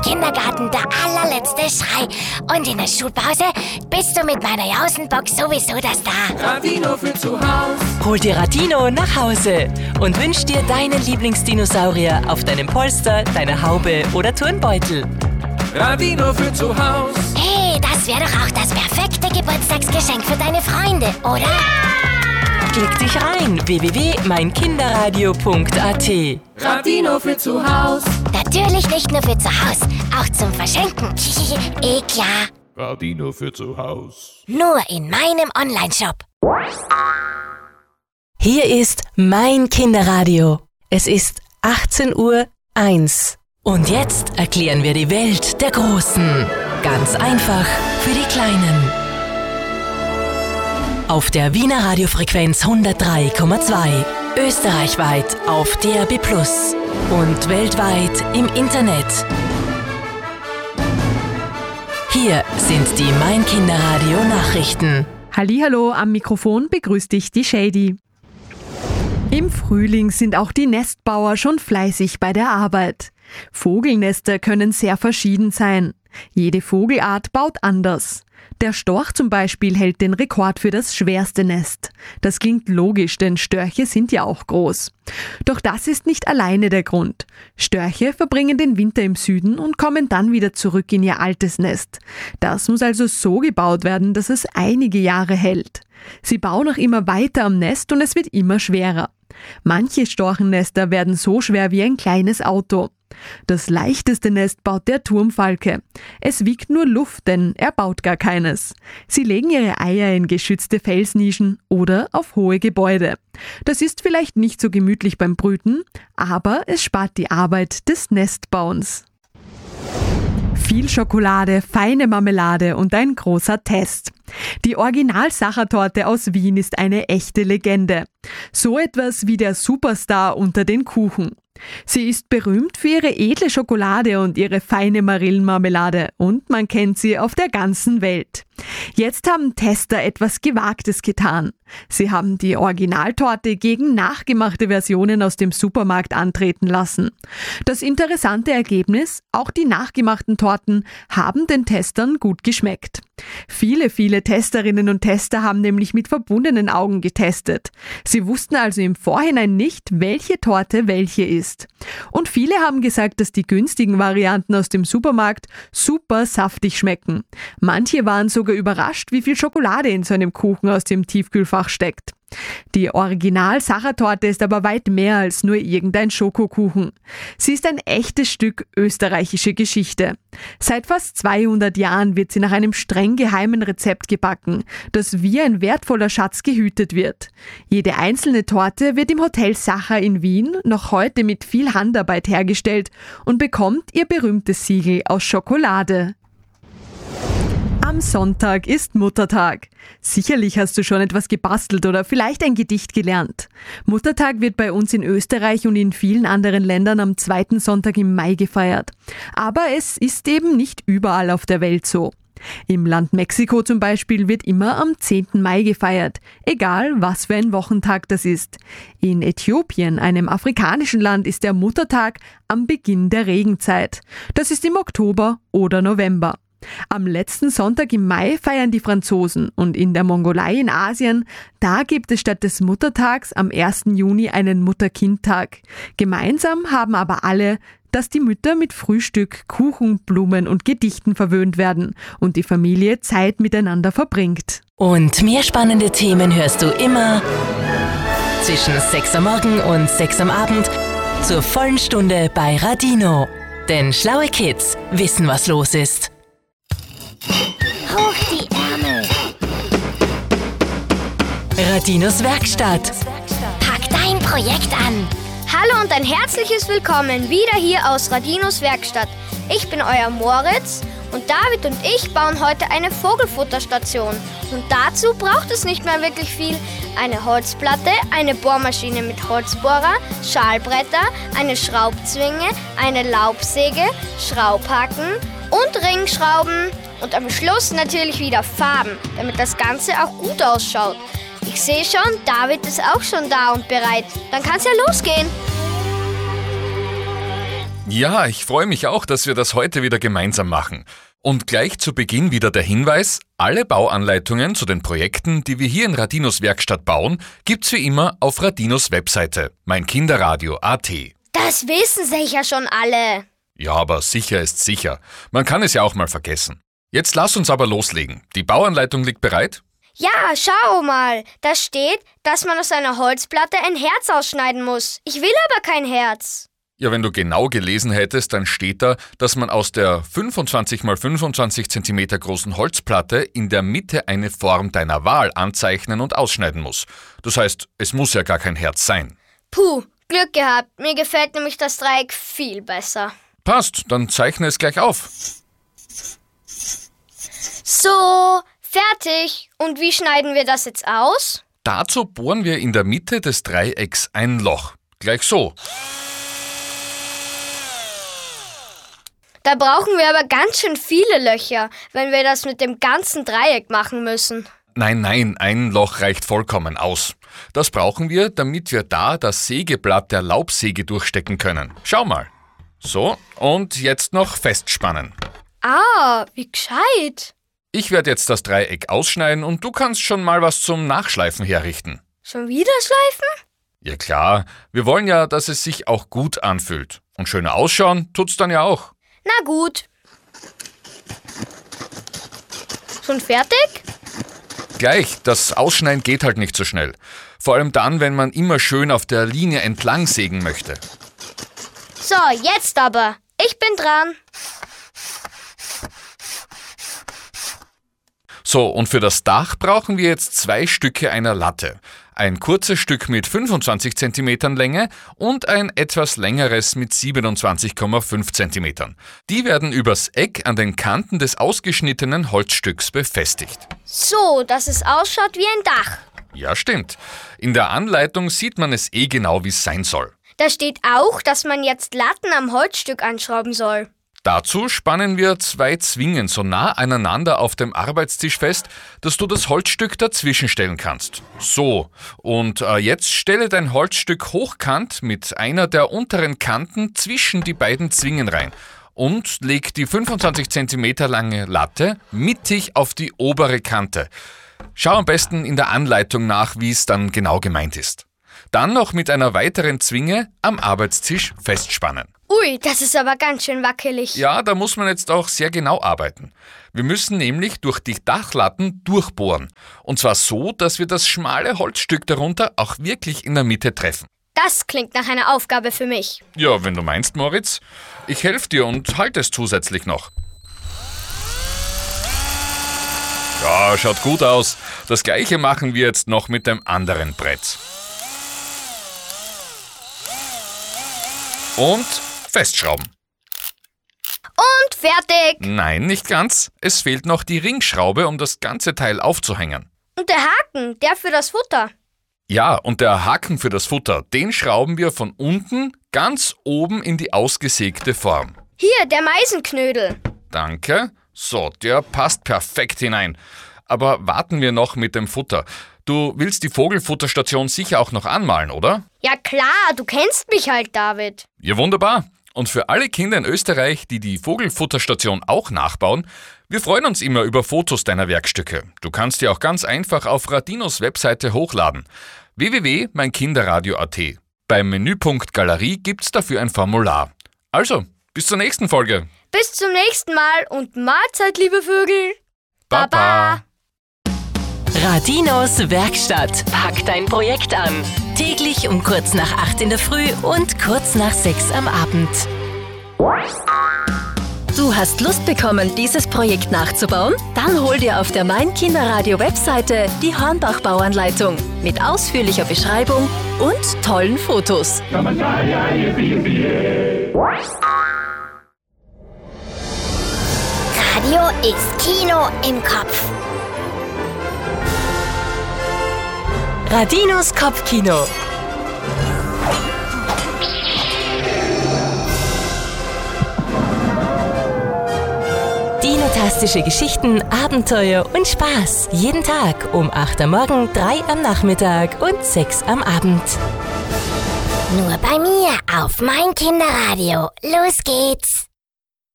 im Kindergarten der allerletzte Schrei. Und in der Schulpause bist du mit meiner Jausenbox sowieso der Star. Radino für zu Haus. Hol dir Radino nach Hause und wünsch dir deinen Lieblingsdinosaurier auf deinem Polster, deiner Haube oder Turnbeutel. Radino für zu Haus. Hey, das wäre doch auch das perfekte Geburtstagsgeschenk für deine Freunde, oder? Ja! Klick dich rein, www.meinkinderradio.at. Radino für zu Haus. Natürlich nicht nur für zu Haus, auch zum Verschenken. Klar. Radino für zu Haus. Nur in meinem Onlineshop. Hier ist mein Kinderradio. Es ist 18:01 Uhr. Und jetzt erklären wir die Welt der Großen. Ganz einfach für die Kleinen. Auf der Wiener Radiofrequenz 103,2. Österreichweit auf DAB+ und weltweit im Internet. Hier sind die Mein Kinderradio Nachrichten. Hallihallo, am Mikrofon begrüßt dich die Shady. Im Frühling sind auch die Nestbauer schon fleißig bei der Arbeit. Vogelnester können sehr verschieden sein. Jede Vogelart baut anders. Der Storch zum Beispiel hält den Rekord für das schwerste Nest. Das klingt logisch, denn Störche sind ja auch groß. Doch das ist nicht alleine der Grund. Störche verbringen den Winter im Süden und kommen dann wieder zurück in ihr altes Nest. Das muss also so gebaut werden, dass es einige Jahre hält. Sie bauen auch immer weiter am Nest und es wird immer schwerer. Manche Storchennester werden so schwer wie ein kleines Auto. Das leichteste Nest baut der Turmfalke. Es wiegt nur Luft, denn er baut gar keines. Sie legen ihre Eier in geschützte Felsnischen oder auf hohe Gebäude. Das ist vielleicht nicht so gemütlich beim Brüten, aber es spart die Arbeit des Nestbauens. Viel Schokolade, feine Marmelade und ein großer Test. Die Original-Sachertorte aus Wien ist eine echte Legende. So etwas wie der Superstar unter den Kuchen. Sie ist berühmt für ihre edle Schokolade und ihre feine Marillenmarmelade und man kennt sie auf der ganzen Welt. Jetzt haben Tester etwas Gewagtes getan. Sie haben die Originaltorte gegen nachgemachte Versionen aus dem Supermarkt antreten lassen. Das interessante Ergebnis: Auch die nachgemachten Torten haben den Testern gut geschmeckt. Viele Testerinnen und Tester haben nämlich mit verbundenen Augen getestet. Sie wussten also im Vorhinein nicht, welche Torte welche ist. Und viele haben gesagt, dass die günstigen Varianten aus dem Supermarkt super saftig schmecken. Manche waren sogar überrascht, wie viel Schokolade in so einem Kuchen aus dem Tiefkühlfach steckt. Die Original-Sachertorte ist aber weit mehr als nur irgendein Schokokuchen. Sie ist ein echtes Stück österreichische Geschichte. Seit fast 200 Jahren wird sie nach einem streng geheimen Rezept gebacken, das wie ein wertvoller Schatz gehütet wird. Jede einzelne Torte wird im Hotel Sacher in Wien noch heute mit viel Handarbeit hergestellt und bekommt ihr berühmtes Siegel aus Schokolade. Am Sonntag ist Muttertag. Sicherlich hast du schon etwas gebastelt oder vielleicht ein Gedicht gelernt. Muttertag wird bei uns in Österreich und in vielen anderen Ländern am 2. Sonntag im Mai gefeiert. Aber es ist eben nicht überall auf der Welt so. Im Land Mexiko zum Beispiel wird immer am 10. Mai gefeiert, egal was für ein Wochentag das ist. In Äthiopien, einem afrikanischen Land, ist der Muttertag am Beginn der Regenzeit. Das ist im Oktober oder November. Am letzten Sonntag im Mai feiern die Franzosen und in der Mongolei in Asien, da gibt es statt des Muttertags am 1. Juni einen Mutter-Kind-Tag. Gemeinsam haben aber alle, dass die Mütter mit Frühstück, Kuchen, Blumen und Gedichten verwöhnt werden und die Familie Zeit miteinander verbringt. Und mehr spannende Themen hörst du immer zwischen 6 am Morgen und 6 am Abend zur vollen Stunde bei Radino. Denn schlaue Kids wissen, was los ist. Hoch die Ärmel. Radinos Werkstatt. Pack dein Projekt an. Hallo und ein herzliches Willkommen wieder hier aus Radinos Werkstatt. Ich bin euer Moritz und David und ich bauen heute eine Vogelfutterstation. Und dazu braucht es nicht mehr wirklich viel. Eine Holzplatte, eine Bohrmaschine mit Holzbohrer, Schalbretter, eine Schraubzwinge, eine Laubsäge, Schraubhaken und Ringschrauben. Und am Schluss natürlich wieder Farben, damit das Ganze auch gut ausschaut. Ich sehe schon, David ist auch schon da und bereit. Dann kann's ja losgehen. Ja, ich freue mich auch, dass wir das heute wieder gemeinsam machen. Und gleich zu Beginn wieder der Hinweis, alle Bauanleitungen zu den Projekten, die wir hier in Radinos Werkstatt bauen, gibt's wie immer auf Radinos Webseite, meinkinderradio.at. Das wissen sicher schon alle. Ja, aber sicher ist sicher. Man kann es ja auch mal vergessen. Jetzt lass uns aber loslegen. Die Bauanleitung liegt bereit? Ja, schau mal. Da steht, dass man aus einer Holzplatte ein Herz ausschneiden muss. Ich will aber kein Herz. Ja, wenn du genau gelesen hättest, dann steht da, dass man aus der 25 x 25 cm großen Holzplatte in der Mitte eine Form deiner Wahl anzeichnen und ausschneiden muss. Das heißt, es muss ja gar kein Herz sein. Puh, Glück gehabt. Mir gefällt nämlich das Dreieck viel besser. Passt, dann zeichne es gleich auf. So, fertig. Und wie schneiden wir das jetzt aus? Dazu bohren wir in der Mitte des Dreiecks ein Loch. Gleich so. Da brauchen wir aber ganz schön viele Löcher, wenn wir das mit dem ganzen Dreieck machen müssen. Nein, ein Loch reicht vollkommen aus. Das brauchen wir, damit wir da das Sägeblatt der Laubsäge durchstecken können. Schau mal. So, und jetzt noch festspannen. Ah, wie gescheit. Ich werde jetzt das Dreieck ausschneiden und du kannst schon mal was zum Nachschleifen herrichten. Schon wieder schleifen? Ja klar, wir wollen ja, dass es sich auch gut anfühlt. Und schöner ausschauen tut's dann ja auch. Na gut. Schon fertig? Gleich, das Ausschneiden geht halt nicht so schnell. Vor allem dann, wenn man immer schön auf der Linie entlang sägen möchte. So, jetzt aber. Ich bin dran. So, und für das Dach brauchen wir jetzt 2 Stücke einer Latte. Ein kurzes Stück mit 25 cm Länge und ein etwas längeres mit 27,5 cm. Die werden übers Eck an den Kanten des ausgeschnittenen Holzstücks befestigt. So, dass es ausschaut wie ein Dach. Ja, stimmt. In der Anleitung sieht man es genau, wie es sein soll. Da steht auch, dass man jetzt Latten am Holzstück anschrauben soll. Dazu spannen wir 2 Zwingen so nah aneinander auf dem Arbeitstisch fest, dass du das Holzstück dazwischen stellen kannst. So, und jetzt stelle dein Holzstück hochkant mit einer der unteren Kanten zwischen die beiden Zwingen rein und leg die 25 cm lange Latte mittig auf die obere Kante. Schau am besten in der Anleitung nach, wie es dann genau gemeint ist. Dann noch mit einer weiteren Zwinge am Arbeitstisch festspannen. Ui, das ist aber ganz schön wackelig. Ja, da muss man jetzt auch sehr genau arbeiten. Wir müssen nämlich durch die Dachlatten durchbohren. Und zwar so, dass wir das schmale Holzstück darunter auch wirklich in der Mitte treffen. Das klingt nach einer Aufgabe für mich. Ja, wenn du meinst, Moritz. Ich helfe dir und halte es zusätzlich noch. Ja, schaut gut aus. Das gleiche machen wir jetzt noch mit dem anderen Brett. Und festschrauben. Und fertig. Nein, nicht ganz. Es fehlt noch die Ringschraube, um das ganze Teil aufzuhängen. Und der Haken, der für das Futter. Ja, und der Haken für das Futter, den schrauben wir von unten ganz oben in die ausgesägte Form. Hier, der Meisenknödel. Danke. So, der passt perfekt hinein. Aber warten wir noch mit dem Futter. Du willst die Vogelfutterstation sicher auch noch anmalen, oder? Ja klar, du kennst mich halt, David. Ja, wunderbar. Und für alle Kinder in Österreich, die die Vogelfutterstation auch nachbauen, wir freuen uns immer über Fotos deiner Werkstücke. Du kannst die auch ganz einfach auf Radinos Webseite hochladen. www.meinkinderradio.at. Beim Menüpunkt Galerie gibt's dafür ein Formular. Also, bis zur nächsten Folge. Bis zum nächsten Mal und Mahlzeit, liebe Vögel. Baba. Radinos Werkstatt. Pack dein Projekt an. Täglich um kurz nach 8 in der Früh und kurz nach 6 am Abend. Du hast Lust bekommen, dieses Projekt nachzubauen? Dann hol dir auf der Mein-Kinderradio-Webseite die Hornbach-Bauanleitung mit ausführlicher Beschreibung und tollen Fotos. Radio ist Kino im Kopf. Radinos Kopfkino. Dinotastische Geschichten, Abenteuer und Spaß. Jeden Tag um 8 am Morgen, 3 am Nachmittag und 6 am Abend. Nur bei mir auf mein Kinderradio. Los geht's!